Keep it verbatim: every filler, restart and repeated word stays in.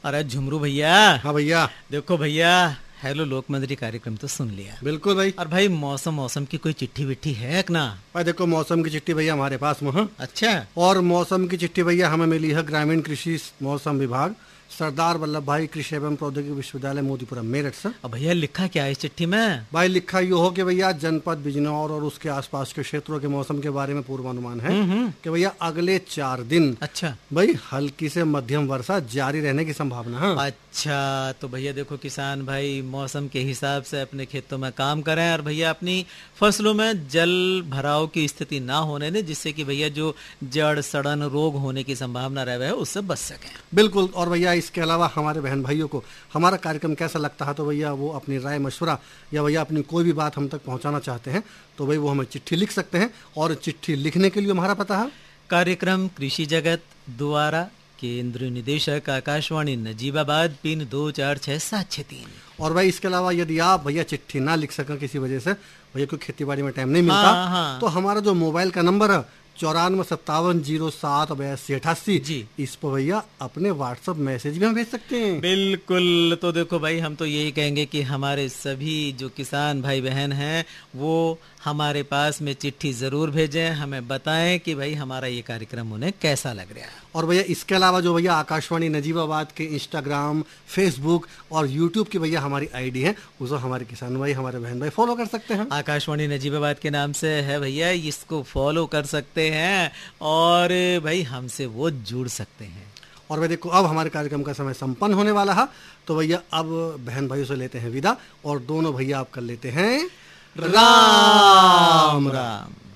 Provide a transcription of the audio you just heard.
अरे झुमरू भैया। हाँ भैया। देखो भैया, हेलो लोक मंजरी कार्यक्रम तो सुन लिया। बिल्कुल भाई। और भाई मौसम मौसम की कोई चिट्ठी विट्ठी है कि ना? भाई देखो, मौसम की चिट्ठी भैया हमारे पास में है। अच्छा। और मौसम की चिट्ठी भैया हमें मिली है ग्रामीण कृषि मौसम विभाग, सरदार वल्लभ भाई कृषि एवं प्रौद्योगिकी विश्वविद्यालय मोतीपुरा मेरठ से। अब भैया लिखा क्या है इस चिट्ठी में? भाई लिखा ये हो कि भैया जनपद बिजनौर और उसके आसपास के क्षेत्रों के मौसम के बारे में पूर्वानुमान है कि भैया अगले चार दिन अच्छा भाई हल्की से मध्यम वर्षा जारी रहने की संभावना है। अच्छा, तो भैया देखो किसान भाई मौसम के हिसाब से अपने खेतों में काम करें और भैया अपनी फसलों में जल भराव की स्थिति ना होने दें, जिससे कि भैया जो जड़ सड़न रोग होने की संभावना रहे है उससे बच सकें। बिल्कुल। और भैया इसके अलावा हमारे बहन भाइयों को हमारा कार्यक्रम कैसा लगता है तो भैया वो अपनी राय मशवरा या भैया अपनी कोई भी बात हम तक पहुंचाना चाहते हैं तो भाई वो हमें चिट्ठी लिख सकते हैं। और चिट्ठी लिखने के लिए हमारा पता है कार्यक्रम कृषि जगत द्वारा, केंद्रीय निदेशक आकाशवाणी नजीबाबाद, पिन दो चार छह सात छह तीन। और भाई इसके अलावा यदि आप भैया चिट्ठी ना लिख सकें किसी वजह से, भैया कोई खेती बाड़ी में टाइम नहीं मिलता, हाँ, हाँ। तो हमारा जो मोबाइल का नंबर है चौरानवे सत्तावन जीरो सात बयासी अठासी, इस पर भैया अपने व्हाट्सएप मैसेज भी हम भेज सकते हैं। बिल्कुल। तो देखो भाई, हम तो यही कहेंगे कि हमारे सभी जो किसान भाई बहन हैं वो हमारे पास में चिट्ठी जरूर भेजें, हमें बताएं कि भाई हमारा ये कार्यक्रम उन्हें कैसा लग रहा है। और भैया इसके अलावा जो भैया आकाशवाणी नजीबाबाद के इंस्टाग्राम, फेसबुक और यूट्यूब की भैया हमारी आईडी है, उसको हमारे किसान भाई हमारे बहन भाई फॉलो कर सकते हैं। आकाशवाणी नजीबाबाद के नाम से है भैया, इसको फॉलो कर सकते हैं और भाई हमसे वो जुड़ सकते हैं। और भाई देखो, अब हमारे कार्यक्रम का समय संपन्न होने वाला है, तो भैया अब बहन भाइयों से लेते हैं विदा और दोनों भैया आप कर लेते हैं राम राम।